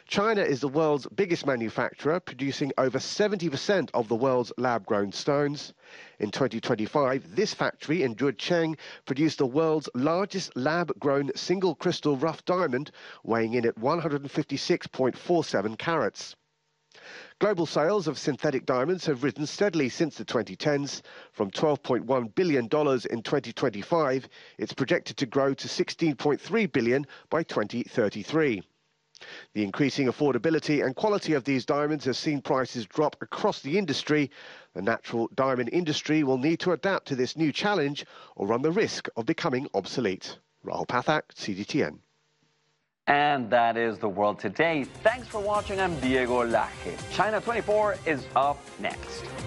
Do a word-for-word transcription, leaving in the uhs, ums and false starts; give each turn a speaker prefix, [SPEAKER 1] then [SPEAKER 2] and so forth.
[SPEAKER 1] China is the world's biggest manufacturer, producing over seventy percent of the world's lab-grown stones. In twenty twenty-five, this factory in Zhucheng produced the world's largest lab-grown single crystal rough diamond, weighing in at one hundred fifty-six point four seven carats. Global sales of synthetic diamonds have risen steadily since the twenty tens. From twelve point one billion dollars in twenty twenty-five, it's projected to grow to sixteen point three billion dollars by twenty thirty-three. The increasing affordability and quality of these diamonds has seen prices drop across the industry. The natural diamond industry will need to adapt to this new challenge or run the risk of becoming obsolete. Rahul Pathak, C G T N.
[SPEAKER 2] And that is the world today. Thanks for watching. I'm Diego Laje. China twenty-four is up next.